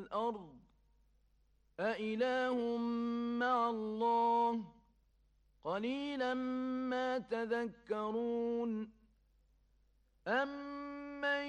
الأرض أإله مع الله قليلا ما تذكرون أمن